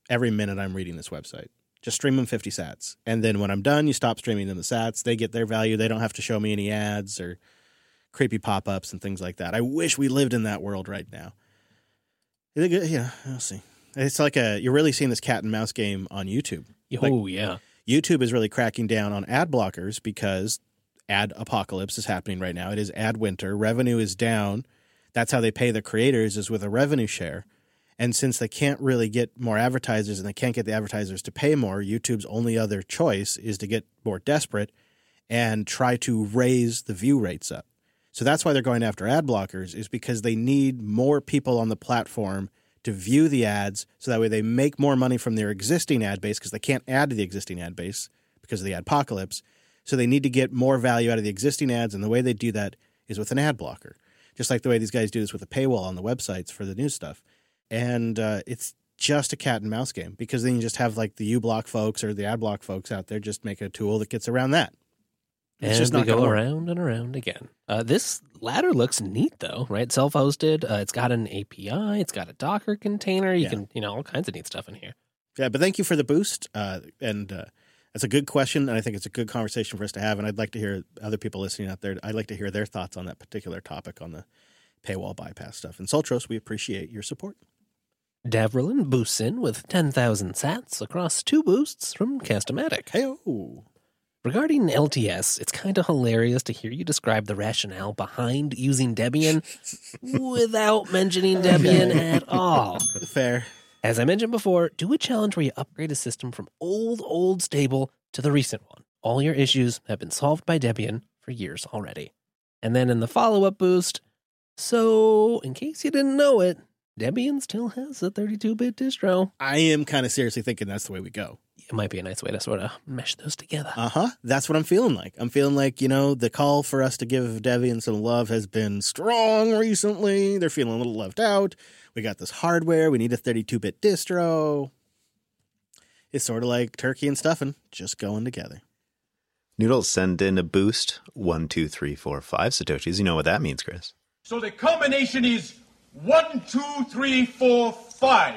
every minute I'm reading this website. Just stream them 50 sats. And then when I'm done, you stop streaming them the sats. They get their value. They don't have to show me any ads or creepy pop-ups and things like that. I wish we lived in that world right now. Yeah, I'll see. It's like you're really seeing this cat and mouse game on YouTube. Oh, yeah. YouTube is really cracking down on ad blockers because ad apocalypse is happening right now. It is ad winter. Revenue is down. That's how they pay the creators, is with a revenue share. And since they can't really get more advertisers and they can't get the advertisers to pay more, YouTube's only other choice is to get more desperate and try to raise the view rates up. So that's why they're going after ad blockers, is because they need more people on the platform to view the ads so that way they make more money from their existing ad base, because they can't add to the existing ad base because of the adpocalypse. So they need to get more value out of the existing ads, and the way they do that is with an ad blocker, just like the way these guys do this with a paywall on the websites for the news stuff. And it's just a cat and mouse game, because then you just have like the uBlock folks or the ad block folks out there just make a tool that gets around that. It's just not go around and around again. This ladder looks neat, though, right? Self-hosted. It's got an API. It's got a Docker container. You can, all kinds of neat stuff in here. Yeah, but thank you for the boost. And that's a good question, and I think it's a good conversation for us to have. And I'd like to hear other people listening out there. I'd like to hear their thoughts on that particular topic on the paywall bypass stuff. And Soltros, we appreciate your support. Davrelin boosts in with 10,000 sats across 2 boosts from Cast-O-Matic. Hey-oh. Regarding LTS, it's kind of hilarious to hear you describe the rationale behind using Debian without mentioning Debian at all. Fair. As I mentioned before, do a challenge where you upgrade a system from old stable to the recent one. All your issues have been solved by Debian for years already. And then in the follow-up boost, so in case you didn't know it, Debian still has a 32-bit distro. I am kind of seriously thinking that's the way we go. It might be a nice way to sort of mesh those together. That's what I'm feeling like. I'm feeling like, the call for us to give Debian some love has been strong recently. They're feeling a little left out. We got this hardware. We need a 32-bit distro. It's sort of like turkey and stuffing just going together. Noodles send in a boost. 1, 2, 3, 4, 5 Satoshis. You know what that means, Chris. So the combination is 1, 2, 3, 4, 5.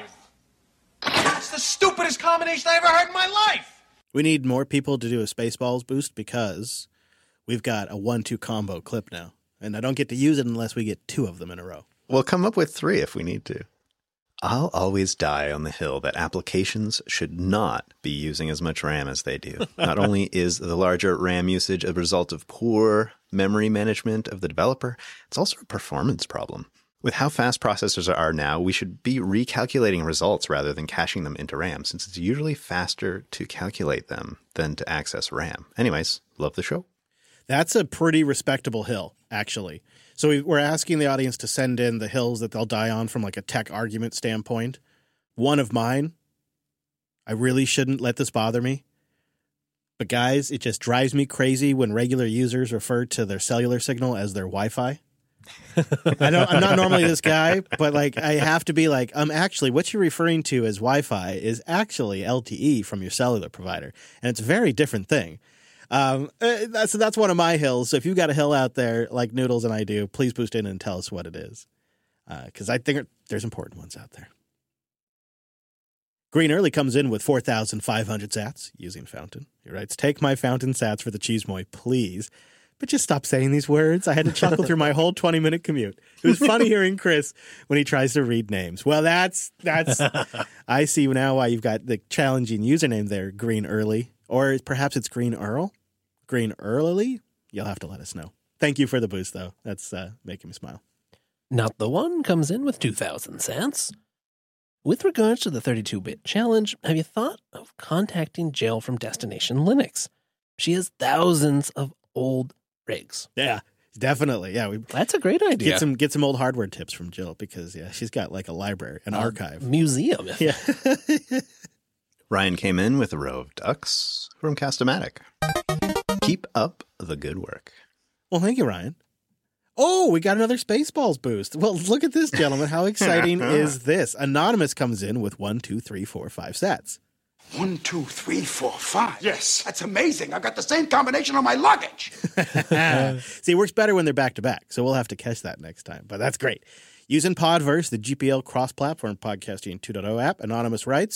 That's the stupidest combination I ever heard in my life. We need more people to do a Spaceballs boost because we've got a 1-2 combo clip now. And I don't get to use it unless we get 2 of them in a row. We'll come up with 3 if we need to. I'll always die on the hill that applications should not be using as much RAM as they do. Not only is the larger RAM usage a result of poor memory management of the developer, it's also a performance problem. With how fast processors are now, we should be recalculating results rather than caching them into RAM, since it's usually faster to calculate them than to access RAM. Anyways, love the show. That's a pretty respectable hill, actually. So we're asking the audience to send in the hills that they'll die on from like a tech argument standpoint. One of mine, I really shouldn't let this bother me. But guys, it just drives me crazy when regular users refer to their cellular signal as their Wi-Fi. I'm not normally this guy, but like I have to be like, actually what you're referring to as Wi-Fi is actually LTE from your cellular provider. And it's a very different thing. That's one of my hills. So if you've got a hill out there like Noodles and I do, please boost in and tell us what it is. Because I think there's important ones out there. Green Early comes in with 4,500 sats using Fountain. He writes, take my Fountain sats for the cheese moi, please. But just stop saying these words. I had to chuckle through my whole 20-minute commute. It was funny hearing Chris when he tries to read names. Well, that's I see now why you've got the challenging username there, Green Early. Or perhaps it's Green Earl? Green Early? You'll have to let us know. Thank you for the boost, though. That's making me smile. Not the One comes in with 2,000 cents. With regards to the 32-bit challenge, have you thought of contacting Jill from Destination Linux? She has thousands of old rigs. Yeah, definitely. Yeah, that's a great idea. Get some old hardware tips from Jill because she's got like a library, an archive, museum. Yeah. Ryan came in with a row of ducks from Cast-O-Matic. Keep up the good work. Well, thank you, Ryan. Oh, we got another Spaceballs boost. Well, look at this, gentlemen. How exciting is this? Anonymous comes in with 1, 2, 3, 4, 5 sats. 1, 2, 3, 4, 5. Yes. That's amazing. I've got the same combination on my luggage. See, it works better when they're back-to-back, so we'll have to catch that next time. But that's great. Using Podverse, the GPL cross-platform podcasting 2.0 app, Anonymous writes,